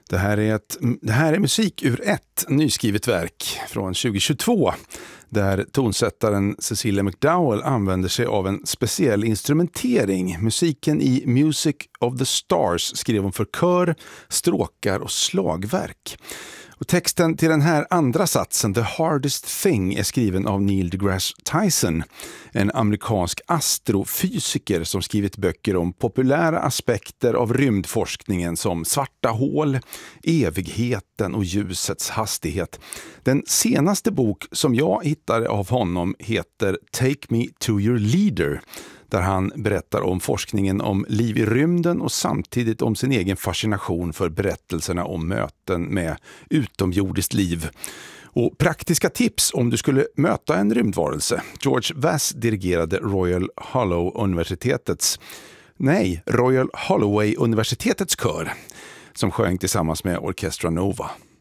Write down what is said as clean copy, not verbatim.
Det här är musik ur ett nyskrivet verk från 2022 där tonsättaren Cecilia McDowell använder sig av en speciell instrumentering. Musiken i Music of the Stars skrev hon för kör, stråkar och slagverk. Och texten till den här andra satsen, The Hardest Thing, är skriven av Neil deGrasse Tyson, en amerikansk astrofysiker som skrivit böcker om populära aspekter av rymdforskningen som svarta hål, evigheten och ljusets hastighet. Den senaste bok som jag hittade av honom heter Take Me to Your Leader, där han berättar om forskningen om liv i rymden och samtidigt om sin egen fascination för berättelserna om möten med utomjordiskt liv. Och praktiska tips om du skulle möta en rymdvarelse. George Vass dirigerade Royal Holloway-universitetets kör som sjöng tillsammans med Orchestra Nova.